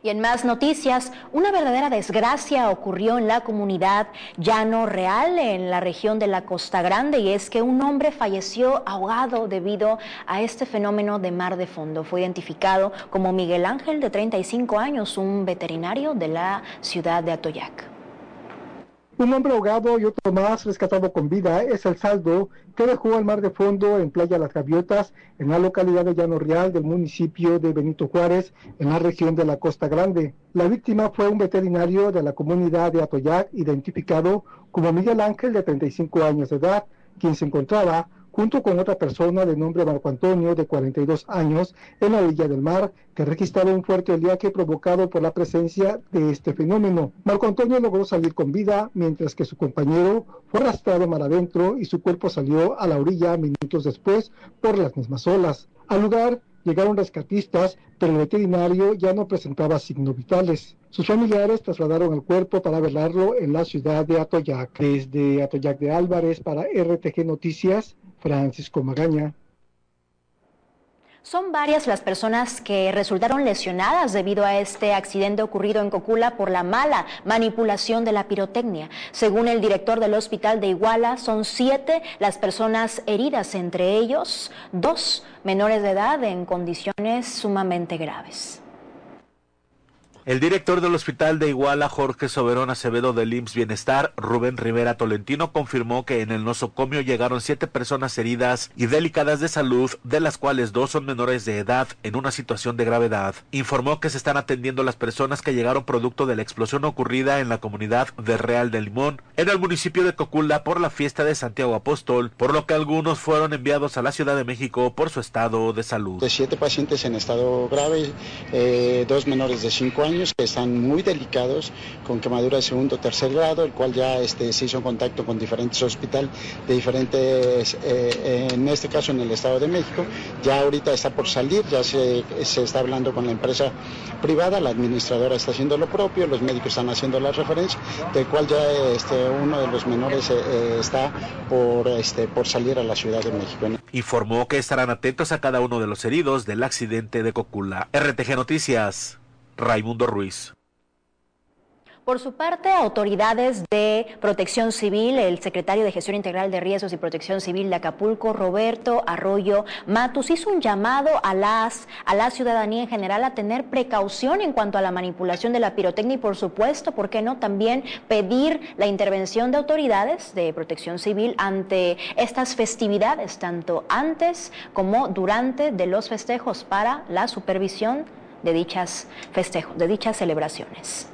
Y en más noticias, una verdadera desgracia ocurrió en la comunidad Llano Real, en la región de la Costa Grande, y es que un hombre falleció ahogado debido a este fenómeno de mar de fondo. Fue identificado como Miguel Ángel, de 35 años, un veterinario de la ciudad de Atoyac. Un hombre ahogado y otro más rescatado con vida es el saldo que dejó al mar de fondo en Playa Las Gaviotas, en la localidad de Llano Real del municipio de Benito Juárez, en la región de la Costa Grande. La víctima fue un veterinario de la comunidad de Atoyac, identificado como Miguel Ángel, de 35 años de edad, quien se encontraba junto con otra persona de nombre Marco Antonio, de 42 años, en la orilla del mar, que registraba un fuerte oleaje provocado por la presencia de este fenómeno. Marco Antonio logró salir con vida, mientras que su compañero fue arrastrado mar adentro y su cuerpo salió a la orilla minutos después por las mismas olas. Al lugar llegaron rescatistas, pero el veterinario ya no presentaba signos vitales. Sus familiares trasladaron el cuerpo para velarlo en la ciudad de Atoyac. Desde Atoyac de Álvarez para RTG Noticias, Francisco Magaña. Son varias las personas que resultaron lesionadas debido a este accidente ocurrido en Cocula por la mala manipulación de la pirotecnia. Según el director del hospital de Iguala, son 7 las personas heridas, entre ellos 2 menores de edad en condiciones sumamente graves. El director del Hospital de Iguala, Jorge Soberón Acevedo, del IMSS Bienestar, Rubén Rivera Tolentino, confirmó que en el nosocomio llegaron 7 personas heridas y delicadas de salud, de las cuales 2 son menores de edad en una situación de gravedad. Informó que se están atendiendo las personas que llegaron producto de la explosión ocurrida en la comunidad de Real del Limón, en el municipio de Cocula, por la fiesta de Santiago Apóstol, por lo que algunos fueron enviados a la Ciudad de México por su estado de salud. De 7 pacientes en estado grave, 2 menores de 5 años, que están muy delicados, con quemadura de segundo o tercer grado, el cual ya se hizo contacto con diferentes hospitales de diferentes, en este caso en el Estado de México. Ya ahorita está por salir, ya se está hablando con la empresa privada, la administradora está haciendo lo propio, los médicos están haciendo la referencia, del cual ya uno de los menores está por salir a la Ciudad de México. Informó que estarán atentos a cada uno de los heridos del accidente de Cocula. RTG Noticias, Raimundo Ruiz. Por su parte, autoridades de Protección Civil, el secretario de Gestión Integral de Riesgos y Protección Civil de Acapulco, Roberto Arroyo Matus, hizo un llamado a la ciudadanía en general a tener precaución en cuanto a la manipulación de la pirotecnia y, por supuesto, ¿por qué no?, también pedir la intervención de autoridades de Protección Civil ante estas festividades, tanto antes como durante de los festejos, para la supervisión de dichas festejos, de dichas celebraciones.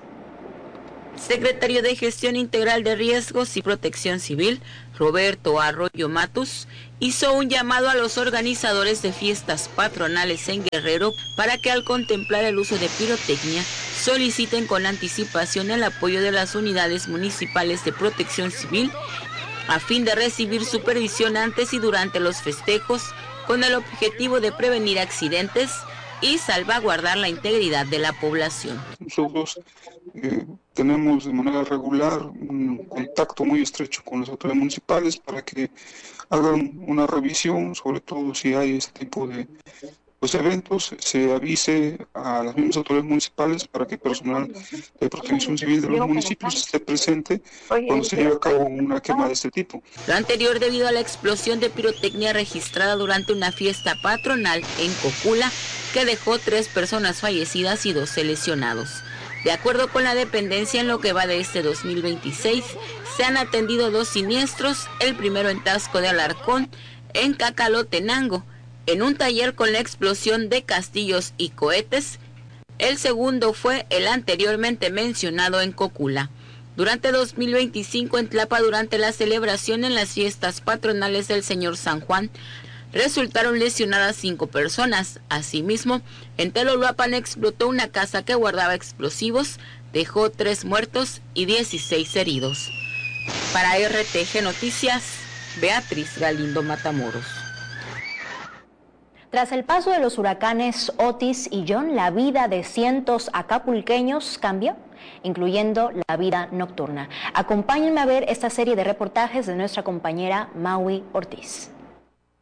Secretario de Gestión Integral de Riesgos y Protección Civil, Roberto Arroyo Matus, hizo un llamado a los organizadores de fiestas patronales en Guerrero para que, al contemplar el uso de pirotecnia, soliciten con anticipación el apoyo de las unidades municipales de Protección Civil a fin de recibir supervisión antes y durante los festejos, con el objetivo de prevenir accidentes y salvaguardar la integridad de la población. Nosotros tenemos de manera regular un contacto muy estrecho con las autoridades municipales para que hagan una revisión, sobre todo si hay este tipo de eventos, se avise a las mismas autoridades municipales para que el personal de Protección Civil de los municipios esté presente cuando se lleve a cabo una quema de este tipo. Lo anterior debido a la explosión de pirotecnia registrada durante una fiesta patronal en Cocula, que dejó 3 personas fallecidas y 12 lesionados. De acuerdo con la dependencia, en lo que va de este 2026, se han atendido 2 siniestros, el primero en Taxco de Alarcón, en Cacalotenango, en un taller con la explosión de castillos y cohetes. El segundo fue el anteriormente mencionado en Cocula. Durante 2025 en Tlapa, durante la celebración en las fiestas patronales del Señor San Juan, resultaron lesionadas 5 personas. Asimismo, en Telolapan explotó una casa que guardaba explosivos, dejó 3 muertos y 16 heridos. Para RTG Noticias, Beatriz Galindo Matamoros. Tras el paso de los huracanes Otis y John, la vida de cientos acapulqueños cambió, incluyendo la vida nocturna. Acompáñenme a ver esta serie de reportajes de nuestra compañera Maui Ortiz.